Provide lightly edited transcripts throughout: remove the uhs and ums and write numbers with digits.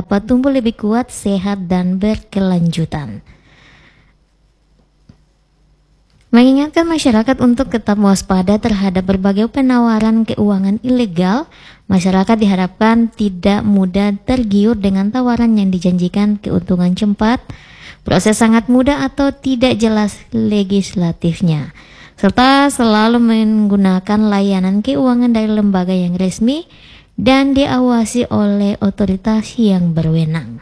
dapat tumbuh lebih kuat, sehat, dan berkelanjutan. Mengingatkan masyarakat untuk tetap waspada terhadap berbagai penawaran keuangan ilegal, masyarakat diharapkan tidak mudah tergiur dengan tawaran yang dijanjikan keuntungan cepat, proses sangat mudah atau tidak jelas legislatifnya, serta selalu menggunakan layanan keuangan dari lembaga yang resmi dan diawasi oleh otoritas yang berwenang.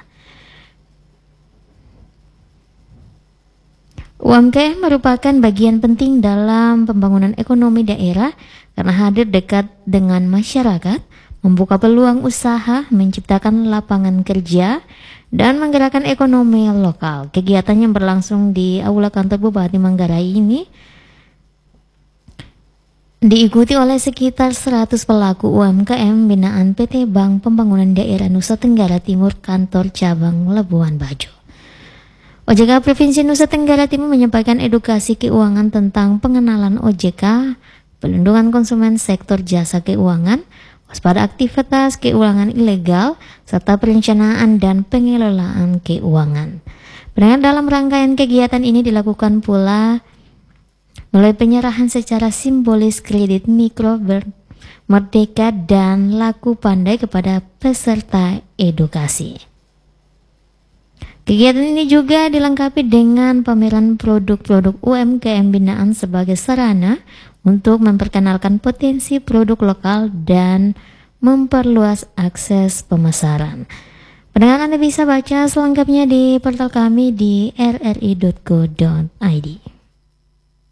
UMKM merupakan bagian penting dalam pembangunan ekonomi daerah karena hadir dekat dengan masyarakat, membuka peluang usaha, menciptakan lapangan kerja, dan menggerakkan ekonomi lokal. Kegiatan yang berlangsung di Aula Kantor Bupati Manggarai ini diikuti oleh sekitar 100 pelaku UMKM binaan PT Bank Pembangunan Daerah Nusa Tenggara Timur Kantor Cabang Labuan Bajo. OJK Provinsi Nusa Tenggara Timur menyampaikan edukasi keuangan tentang pengenalan OJK, pelindungan konsumen sektor jasa keuangan, waspada aktivitas keuangan ilegal, serta perencanaan dan pengelolaan keuangan. Dalam rangkaian kegiatan ini dilakukan pula melalui penyerahan secara simbolis kredit mikro merdeka dan laku pandai kepada peserta edukasi. Kegiatan ini juga dilengkapi dengan pameran produk-produk UMKM binaan sebagai sarana untuk memperkenalkan potensi produk lokal dan memperluas akses pemasaran. Pendengar, Anda bisa baca selengkapnya di portal kami di rri.co.id.